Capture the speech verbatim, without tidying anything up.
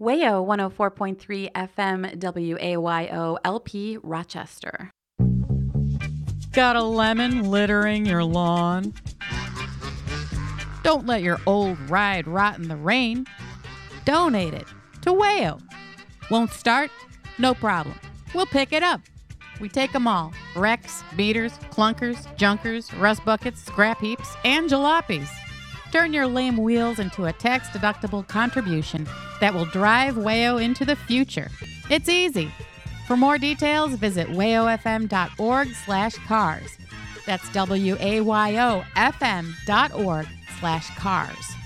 WAYO one oh four point three F M W A Y O L P Rochester. Got a lemon littering your lawn? Don't let your old ride rot in the rain. Donate it to WAYO. Won't start? No problem. We'll pick it up. We take them all. Wrecks, beaters, clunkers, junkers, rust buckets, scrap heaps, and jalopies. Turn your lame wheels into a tax-deductible contribution that will drive WAYO into the future. It's easy. For more details, visit wayofm.org slash cars. That's W-A-Y-O-F-M dot org slash cars.